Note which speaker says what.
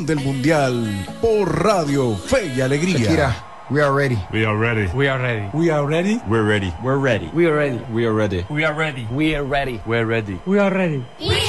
Speaker 1: del Mundial por Radio Fe y Alegría.
Speaker 2: Shakira, we are ready.
Speaker 3: We are ready.
Speaker 4: We are ready.
Speaker 5: We are ready.
Speaker 3: We're ready.
Speaker 5: We're ready.
Speaker 4: We are ready.
Speaker 5: We are ready.
Speaker 4: We are ready.
Speaker 5: We are ready.
Speaker 4: We're ready.
Speaker 5: We are ready.
Speaker 6: We